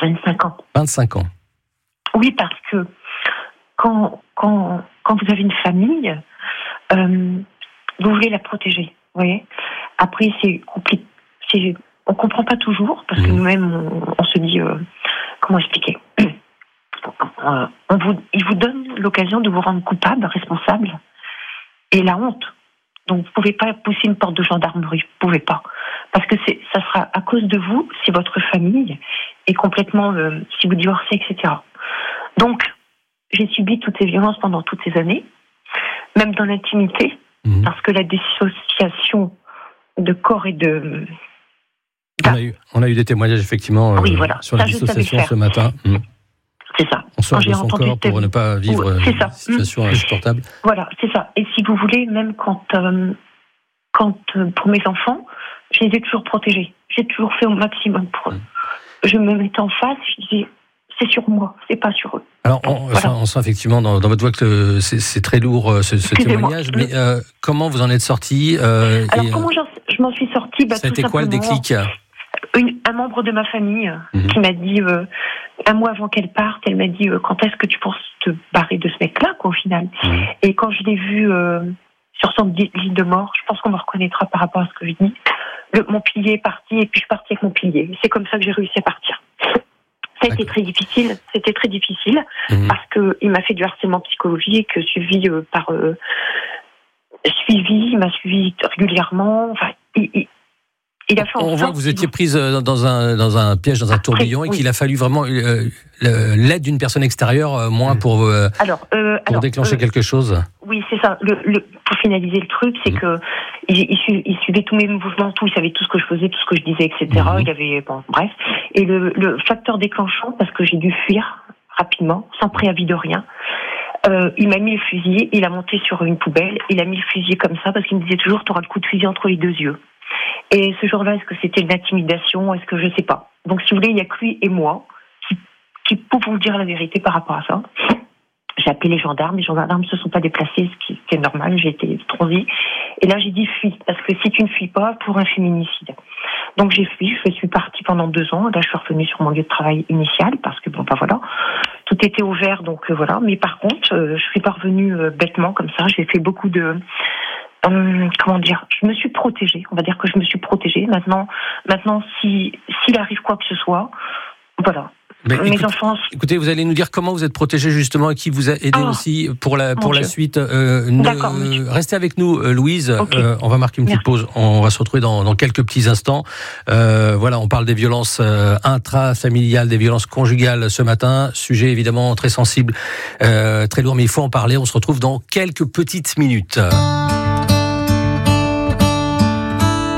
25 ans. 25 ans. Oui, parce que quand vous avez une famille, vous voulez la protéger, vous voyez. Après, c'est compliqué. On ne comprend pas toujours, parce que nous-mêmes, on se dit... comment expliquer ? Il vous donne l'occasion de vous rendre coupable, responsable, et la honte. Donc, vous ne pouvez pas pousser une porte de gendarmerie, vous ne pouvez pas. Parce que ça sera à cause de vous, si votre famille est complètement... si vous divorcez, etc. Donc, j'ai subi toutes ces violences pendant toutes ces années, même dans l'intimité, parce que la dissociation de corps et de... On a eu des témoignages, effectivement, sur la dissociation ce matin. C'est ça. On sort de son corps pour ne pas vivre une situation insupportable. Voilà, c'est ça. Et si vous voulez, même quand pour mes enfants, je les ai toujours protégés. J'ai toujours fait au maximum pour eux. Je me mettais en face, je disais, c'est sur moi, c'est pas sur eux. Alors, on sent effectivement dans votre voix que c'est très lourd ce témoignage, mais comment vous en êtes sortie Alors, comment je m'en suis sortie Ça a été quoi le déclic ? Un membre de ma famille qui m'a dit, un mois avant qu'elle parte, elle m'a dit quand est-ce que tu penses te barrer de ce mec-là, au final. Et quand je l'ai vu sur son lit de mort, je pense qu'on me reconnaîtra par rapport à ce que je dis. Mon pilier est parti et puis je suis partie avec mon pilier. C'est comme ça que j'ai réussi à partir. Ça a été très difficile. C'était très difficile parce que il m'a fait du harcèlement psychologique suivi il m'a suivi régulièrement. Enfin, on voit que vous étiez prise dans un piège, dans un tourbillon, et qu'il a fallu vraiment l'aide d'une personne extérieure, moins pour déclencher quelque chose. Oui, c'est ça. Pour finaliser le truc, c'est que il suivait tous mes mouvements, il savait tout ce que je faisais, tout ce que je disais, etc. Il avait, bref. Et le facteur déclenchant, parce que j'ai dû fuir rapidement, sans préavis de rien. Il m'a mis le fusil, il a monté sur une poubelle, il a mis le fusil comme ça, parce qu'il me disait toujours, t'auras le coup de fusil entre les deux yeux. Et ce jour-là, est-ce que c'était de l'intimidation ? Est-ce que je sais pas. Donc, si vous voulez, il n'y a que lui et moi qui pouvons dire la vérité par rapport à ça. J'ai appelé les gendarmes ne se sont pas déplacés, ce qui est normal, j'ai été transie. Et là, j'ai dit fuis, parce que si tu ne fuis pas, pour un féminicide. Donc, j'ai fui, je suis partie pendant 2 ans. Là, je suis revenue sur mon lieu de travail initial, parce que voilà, tout était ouvert, donc voilà. Mais par contre, je suis pas revenue bêtement comme ça. J'ai fait beaucoup de... comment dire, je me suis protégée. On va dire que je me suis protégée. Maintenant, s'il arrive quoi que ce soit, voilà. Mes enfants. Écoutez, vous allez nous dire comment vous êtes protégée justement et qui vous a aidé aussi pour la suite. D'accord, monsieur. Restez avec nous, Louise. Okay. On va marquer une petite pause. On va se retrouver dans quelques petits instants. On parle des violences intrafamiliales, des violences conjugales ce matin. Sujet évidemment très sensible, très lourd, mais il faut en parler. On se retrouve dans quelques petites minutes.